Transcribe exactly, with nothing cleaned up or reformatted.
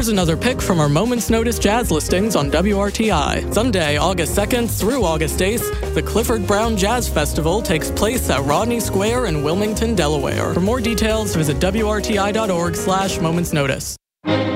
Here's another pick from our Moments Notice jazz listings on W R T I. Sunday, August second through August eighth, the Clifford Brown Jazz Festival takes place at Rodney Square in Wilmington, Delaware. For more details, visit W R T I dot org slash Moments Notice.